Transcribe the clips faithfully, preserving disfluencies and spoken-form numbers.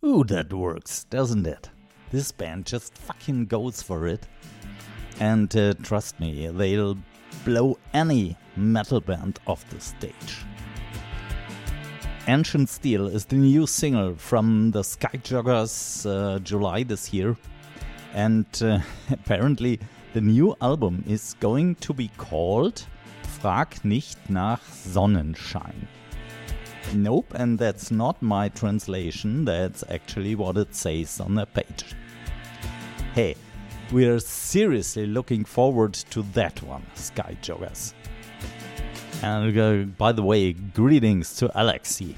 Ooh, that works, doesn't it? This band just fucking goes for it. And uh, trust me, they'll blow any metal band off the stage. Ancient Steel is the new single from the Skyjoggers uh, July this year. And uh, apparently the new album is going to be called Frag nicht nach Sonnenschein. Nope, and that's not my translation, that's actually what it says on the page. Hey, we are seriously looking forward to that one, Skyjoggers. And uh, by the way, greetings to Alexi.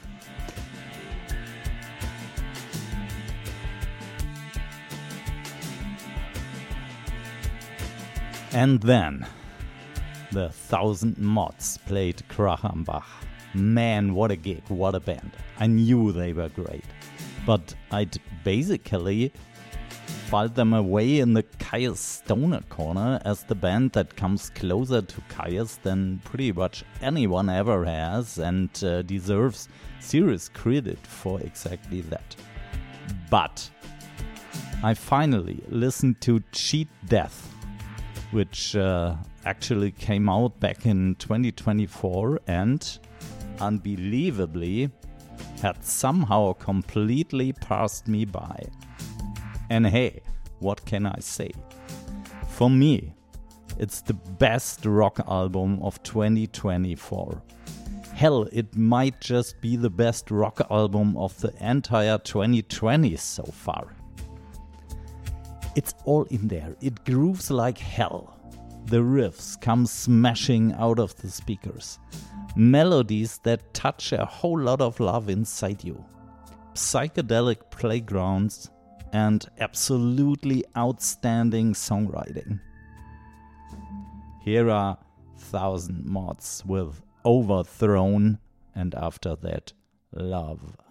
And then, the Thousand Mods played Krach am Bach. Man, what a gig, what a band. I knew they were great. But I'd basically filed them away in the Caius Stoner corner as the band that comes closer to Caius than pretty much anyone ever has and uh, deserves serious credit for exactly that. But I finally listened to Cheat Death, which uh, actually came out back in twenty twenty-four and, unbelievably, had somehow completely passed me by. And hey, what can I say? For me, it's the best rock album of twenty twenty-four. Hell, it might just be the best rock album of the entire twenty twenty so far. It's all in there. It grooves like hell. The riffs come smashing out of the speakers. Melodies that touch a whole lot of love inside you. Psychedelic playgrounds and absolutely outstanding songwriting. Here are Thousand Mods with Overthrown, and after that, Love.